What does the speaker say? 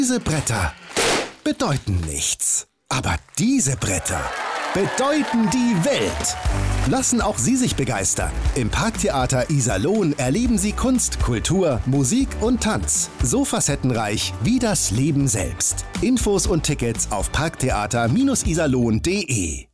Diese Bretter bedeuten nichts. Aber diese Bretter bedeuten die Welt. Lassen auch Sie sich begeistern. Im Parktheater Iserlohn erleben Sie Kunst, Kultur, Musik und Tanz. So facettenreich wie das Leben selbst. Infos und Tickets auf parktheater-iserlohn.de.